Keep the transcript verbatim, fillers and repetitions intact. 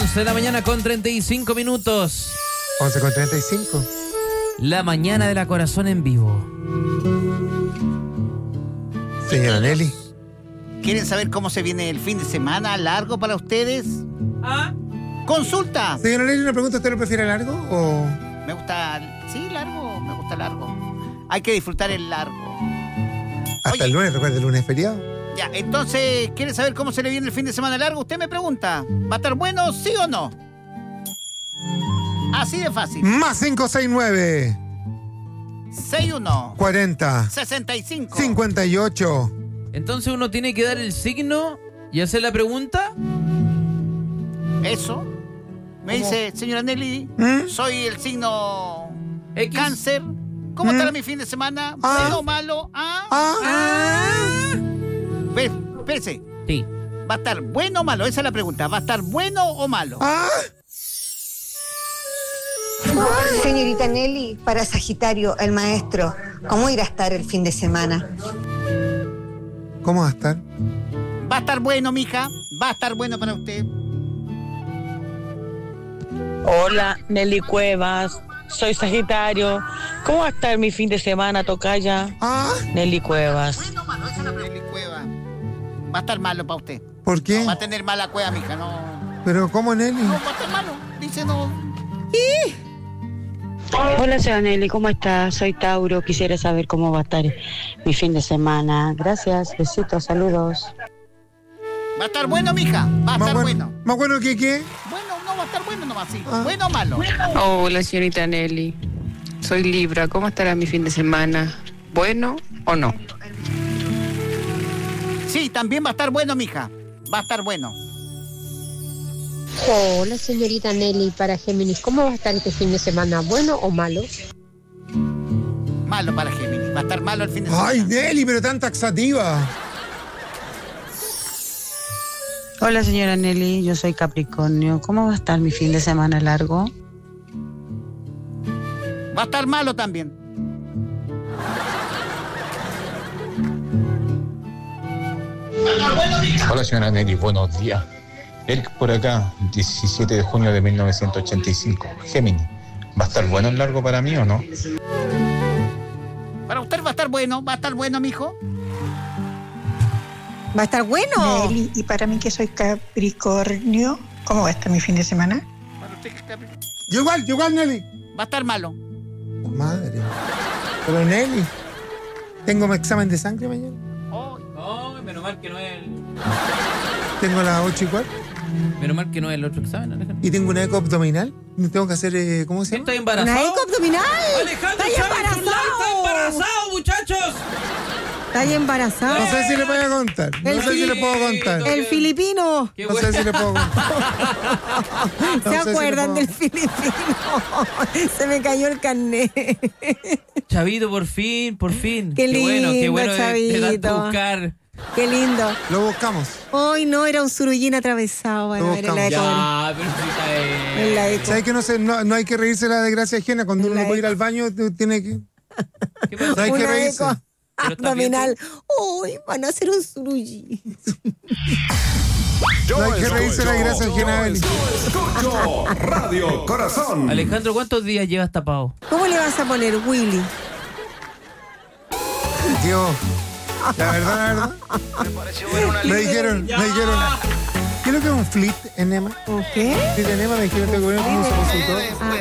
once de la mañana con treinta y cinco minutos. once con treinta y cinco. La mañana de la corazón en vivo. Señora Nelly. ¿Quieren saber cómo se viene el fin de semana largo para ustedes? ¿Ah? ¡Consulta! Señora Nelly, una pregunta, ¿usted lo prefiere largo o...? Me gusta... Sí, largo. Me gusta largo. Hay que disfrutar el largo. Hasta Oye, el lunes, recuerde, el lunes es feriado. Ya, entonces, ¿quieren saber cómo se le viene el fin de semana largo? Usted me pregunta. ¿Va a estar bueno, sí o no? Así de fácil. Más cinco seis nueve. seis uno. cuarenta. sesenta y cinco. cincuenta y ocho. Entonces uno tiene que dar el signo y hacer la pregunta. Eso. Me ¿Cómo? dice, señora Nelly, ¿Mm? soy el signo X. cáncer. ¿Cómo ¿Mm? estará mi fin de semana? Ah. ¿Bueno o malo? ¿Ah? Ah. Espé- Espérese. Sí. ¿Va a estar bueno o malo? Esa es la pregunta. ¿Va a estar bueno o malo? Ah. Señorita Nelly, para Sagitario, el maestro, ¿cómo irá a estar el fin de semana? ¿Cómo va a estar? ¿Va a estar bueno, mija? ¿Va a estar bueno para usted? Hola, Nelly Cuevas. Soy Sagitario. ¿Cómo va a estar mi fin de semana, tocaya? Ah. Nelly Cuevas. Bueno o malo, esa es la Nelly Cueva. Va a estar malo para usted. ¿Por qué? Va a tener mala cueva, mija, no. ¿Pero cómo, Nelly? No, va a estar malo. Dice no. Hola, señora Nelly, ¿cómo está? Soy Tauro, quisiera saber cómo va a estar mi fin de semana. Gracias, besitos, saludos. ¿Va a estar bueno, mija? Va a ¿Más estar bueno, bueno. ¿Más bueno que qué? Bueno, no va a estar bueno nomás, sí. Ah. ¿Bueno o malo? Hola, señorita Nelly. Soy Libra. ¿Cómo estará mi fin de semana? ¿Bueno o no? Sí, también va a estar bueno, mija. Va a estar bueno. Hola, señorita Nelly, para Géminis, ¿cómo va a estar este fin de semana? ¿Bueno o malo? Malo para Géminis. Va a estar malo el fin de semana. Ay, Nelly, pero tan taxativa. Hola, señora Nelly, yo soy Capricornio. ¿Cómo va a estar mi fin de semana largo? Va a estar malo también. Hola, señora Nelly, buenos días. Eric por acá, diecisiete de junio de mil novecientos ochenta y cinco. Géminis, ¿va a estar bueno el largo para mí o no? Para usted va a estar bueno. ¿Va a estar bueno, mijo? ¿Va a estar bueno? Nelly, y para mí que soy Capricornio, ¿cómo va a estar mi fin de semana? Para usted que está... Yo igual, yo igual, Nelly. Va a estar malo. Oh, madre. Pero Nelly, tengo mi examen de sangre mañana. Oh, No, menos mal que no es el... Tengo las ocho y cuarto. Menos mal que no es el otro examen, Alejandro. Y tengo una eco abdominal. Tengo que hacer, eh, ¿cómo se llama? ¿Está embarazado? ¿Una eco abdominal? Alejandro ¡Está Chávez Chulay está embarazado! embarazado, muchachos. Está ahí embarazado. No sé si le voy a contar. No El sé si le puedo contar. El filipino. Qué No bueno. sé si le puedo contar. ¿Se No sé si acuerdan le del puedo- filipino? Se me cayó el carnet. Chavito, por fin, por fin. Qué bueno, qué lindo, bueno de, de tanto Chavito. buscar. Qué lindo. Lo buscamos. Hoy no, era un surullín atravesado. Bueno, Lo era la eco. Ya, pero si está En la bien. eco. ¿Sabes que no, se, no, no hay que reírse de la desgracia ajena? Cuando uno La no puede ir eco. al baño, tú tienes que... ¿Qué pasa? No hay que Una reírse. eco Pero está bien, abdominal. Uy, van a hacer un surullín. No hay que reírse de la desgracia ajena. Eli. Escucho Radio Corazón. Alejandro, ¿cuántos días llevas tapado? ¿Cómo le vas a poner, Willy? Tío, la verdad, la verdad. Me dijeron, me dijeron... ¿Qué es lo que es un flit enema? ¿Qué? Flit enema me dijeron que tengo que poner como un supositor. Ah,